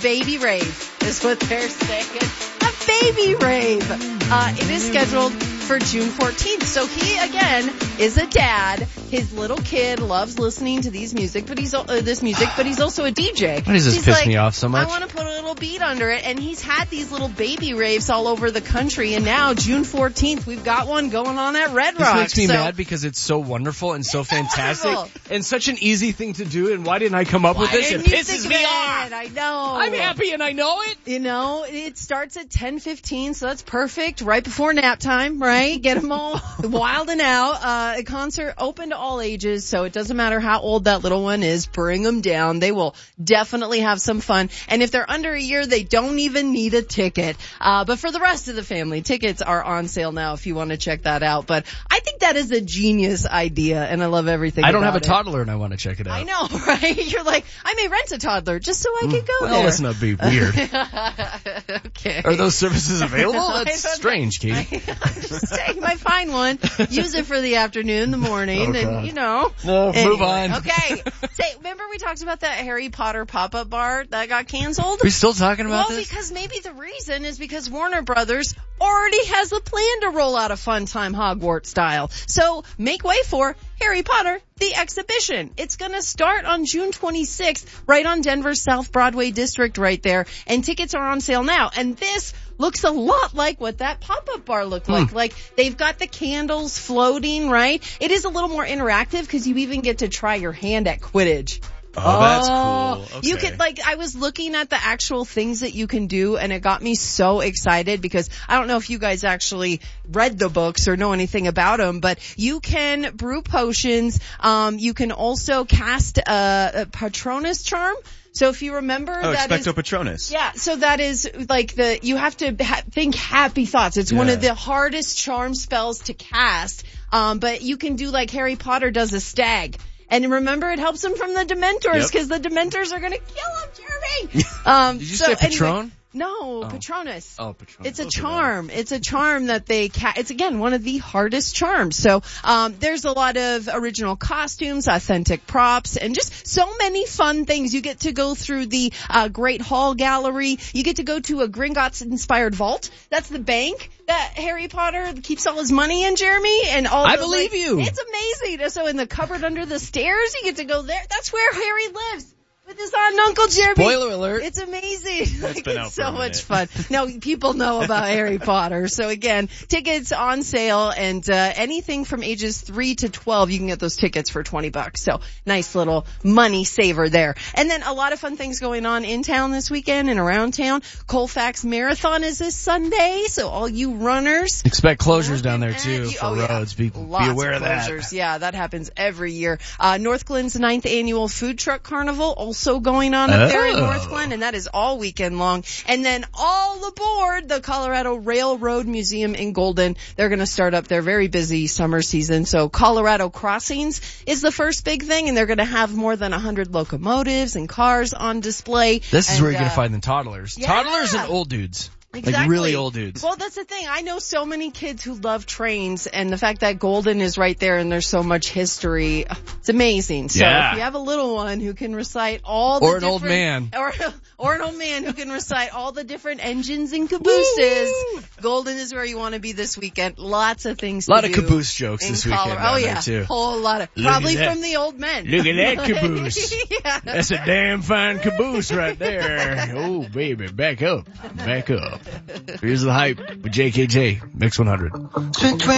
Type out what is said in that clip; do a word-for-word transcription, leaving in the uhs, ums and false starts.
baby rave is what they're saying. A baby rave. Uh, it is scheduled for June fourteenth. So he, again, is a dad. His little kid loves listening to these music, but he's uh, this music, but he's also a D J. Why does this he's piss like, me off so much? I want to put a little beat under it, and he's had these little baby raves all over the country, and now June fourteenth, we've got one going on at Red Rock. This makes me so, mad because it's so wonderful and so fantastic wonderful. and such an easy thing to do, and why didn't I come up Why with this? It didn't you pisses think me of off. it? I know. I'm happy and I know it. You know, it starts at ten fifteen, so that's perfect. Right before nap time, right? Get them all wilding out. Uh, a concert open to all ages, so it doesn't matter how old that little one is. Bring them down. They will definitely have some fun. And if they're under a year, they don't even need a ticket. Uh, but for the rest of the family, tickets are on sale now if you want to check that out. But I think that is a genius idea, and I love everything I don't about have a it. toddler and I want to check it out. I know, right? You're like, I may rent a toddler just so I could go well, there. let's not be weird. Okay. Are those services available? I That's don't strange, know. Katie. I, I'm just saying, you might find one. Use it for the afternoon, the morning, Oh, and God. you know. No, Anyway, move on. Okay. Say, remember we talked about that Harry Potter pop-up bar that got canceled? Are we still talking about Well, this? because maybe the reason is because Warner Brothers already has a plan to roll out a fun time Hogwarts style. So make way for Harry Potter, the exhibition. It's going to start on June twenty-sixth, right on Denver's South Broadway district right there. And tickets are on sale now. And this looks a lot like what that pop-up bar looked like. Hmm. Like, they've got the candles floating, right? It is a little more interactive because you even get to try your hand at Quidditch. Oh, that's cool. Okay. You could, like, I was looking at the actual things that you can do, and it got me so excited because I don't know if you guys actually read the books or know anything about them, but you can brew potions. Um, you can also cast a, a Patronus charm. So if you remember, Oh, that Expecto is, Patronus. yeah, so that is like the, you have to ha- think happy thoughts. It's one Yeah. of the hardest charm spells to cast. Um, but you can do like Harry Potter does a stag. And remember, it helps him from the Dementors, because Yep. the Dementors are going to kill him, Jeremy. Um, Did you so say anyway, Patron? no, Oh. Patronus. Oh, Patronus. It's a Okay, charm. It's a charm that they ca- it's again one of the hardest charms. So um there's a lot of original costumes, authentic props, and just so many fun things. You get to go through the uh Great Hall Gallery. You get to go to a Gringotts inspired vault. That's the bank that Harry Potter keeps all his money in, Jeremy, and all I those, believe like, you. It's amazing. So in the cupboard under the stairs, you get to go there. That's where Harry lives. With his aunt and Uncle Jeremy. Spoiler alert. It's amazing. That's Like, been it's out so for a much minute. fun. No, people know about Harry Potter. So again, tickets on sale, and uh anything from ages three to twelve, you can get those tickets for twenty bucks. So nice little money saver there. And then a lot of fun things going on in town this weekend and around town. Colfax Marathon is this Sunday, so all you runners. Expect closures down there too You- for oh, yeah. roads. Be, Lots be aware of that. closures. Yeah, that happens every year. Uh, North Glen's ninth annual food truck carnival also going on up there in Oh. North Glen, and that is all weekend long. And then all aboard the Colorado Railroad Museum in Golden. They're going to start up their very busy summer season. So Colorado Crossings is the first big thing, and they're going to have more than one hundred locomotives and cars on display. This is And, where you're uh, going to find the toddlers. yeah. Toddlers and old dudes. Exactly. Like really old dudes. Well, that's the thing. I know so many kids who love trains, and the fact that Golden is right there and there's so much history, it's amazing. So Yeah. if you have a little one who can recite all the Or an old different- man. Or, or an old man who can recite all the different engines and cabooses, Golden is where you want to be this weekend. Lots of things A lot to of do caboose jokes in this weekend Colorado. down Oh there, yeah, too. whole lot of, Look at probably that. from the old men. Look at that caboose. Yeah. That's a damn fine caboose right there. Oh, baby, back up. Back up. Here's the hype with J K J, Mix one hundred.